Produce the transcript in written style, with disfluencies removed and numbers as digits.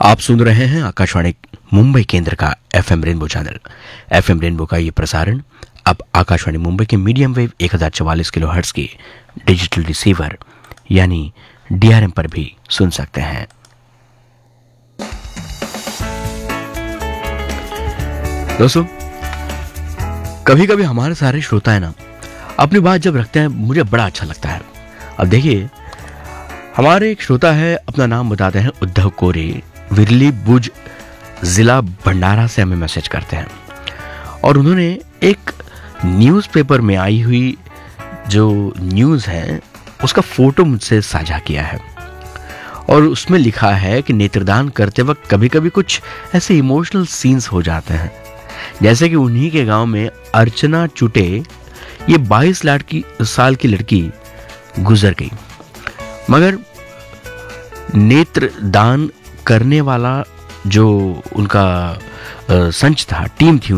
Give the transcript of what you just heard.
आप सुन रहे हैं आकाशवाणी मुंबई केंद्र का FM rainbow channel. FM rainbow का ये प्रसारण अब आकाशवाणी मुंबई के मीडियम वेव 1044 किलोहर्ट्ज की डिजिटल रिसीवर यानी डीआरएम पर भी सुन सकते हैं। दोस्तों, कभी कभी हमारे सारे श्रोता है ना, अपनी बात जब रखते हैं मुझे बड़ा अच्छा लगता है। अब देखिए, हमारे एक श्रोता है, अपना नाम बताते हैं उद्धव कोरे, विरली भुज जिला भंडारा से हमें मैसेज करते हैं और उन्होंने एक न्यूज़पेपर में आई हुई जो न्यूज़ है उसका फोटो मुझसे साझा किया है और उसमें लिखा है कि नेत्रदान करते वक्त कभी कभी कुछ ऐसे इमोशनल सीन्स हो जाते हैं, जैसे कि उन्हीं के गांव में अर्चना चुटे, ये 22 साल की लड़की गुजर गई, मगर नेत्र दान करने वाला जो उनका संच था, टीम थी,